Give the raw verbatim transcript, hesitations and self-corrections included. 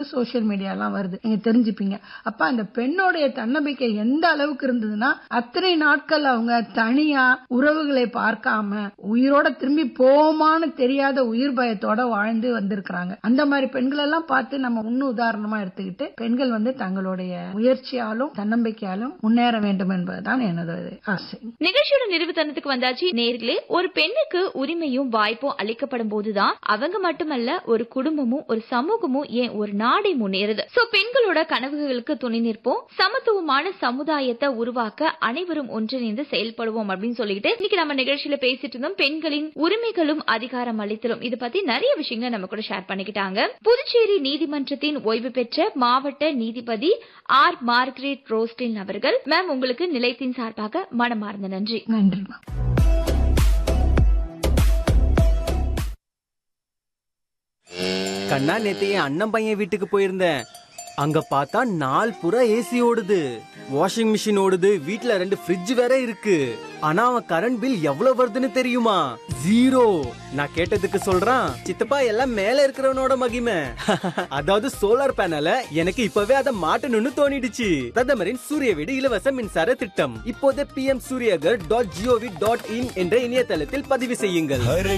Social media எல்லாம் வருது, நீங்க தெரிஞ்சுப்பீங்க. அப்ப அந்த பெண்ணோடைய தன்னம்பிக்கை எந்த அளவுக்கு இருந்ததுன்னா, அத்தனை நாட்கள் அவங்க தனியா உறவுகளை பார்க்காம உயிரோட திரும்பி போமான்னு தெரியாத உயிர் பயத்தோட வாழ்ந்து வந்திருக்கிறாங்க. அந்த மாதிரி பெண்கள் எல்லாம் பார்த்து நம்ம முன்னு உதாரணமா எடுத்துக்கிட்டு பெண்கள் வந்து தங்களுடைய முயற்சியாலும் தன்னம்பிக்கையாலும் முன்னேற வேண்டும் என்பதுதான் எனது ஆசை. நிகழ்ச்சியோட நிறுவனத்துக்கு வந்தாச்சு. நேர்களே, ஒரு பெண்ணுக்கு உரிமையும் வாய்ப்பும் அளிக்கப்படும் போதுதான் அவங்க மட்டுமல்ல, ஒரு குடும்பமும் ஒரு சமூகமும் ஏன் ஒரு நாடே முன்னேறுது. சோ பெண்களோட கனவுகளுக்கு துணை நிற்போம், சமத்துவமான சமுதாயத்தை உருவாக்க அனைவரும் ஒன்றிணைந்து செயல்படுவோம் அப்படின்னு சொல்லிட்டு இன்னைக்கு நம்ம நிகழ்ச்சியில பேசிட்டு இருந்தோம். பெண்களின் உரிமைகளும் அதிகாரம் அளித்தலும் இது பத்தி நிறைய விஷயங்கள் நம்ம கூட ஷேர் பண்ணிக்கிட்டாங்க. புதுச்சேரி நீதிமன்றத்தின் ஓய்வு பெற்ற மாவட்ட நீதிபதி ஆர் மார்கரெட் ரோஸ்டின் அவர்கள். மேம், உங்களுக்கு நிலையத்தின் சார்பாக மனமார்ந்த நன்றி. நன்றி. கண்ணா, நேத்து என் அண்ணன் பையன் வீட்டுக்கு போயிருந்தேன். அங்க பார்த்தா நாள் புறா ஏசி ஓடுது, வாஷிங் மிஷின் ஓடுது, வீட்ல ரெண்டு ஃப்ரிட்ஜ் வேற இருக்கு. ஆனா அவன் கரண்ட் பில் எவ்வளவு வருதுன்னு தெரியுமா? ஜீரோ. நான் கேட்டதுக்கு சொல்றான், சித்தப்பா எல்லாம் மேல இருக்கிறவனோட மகிமை. அதாவது சோலார் பேனல எனக்கு இப்பவே அதை மாட்டணும்னு தோணிடுச்சு. பிரதமரின் சூரிய வீடு இலவச மின்சார திட்டம் இப்போதே B M Surya Ghar dot gov dot in என்ற இணையதளத்தில் பதிவு செய்யுங்கள்.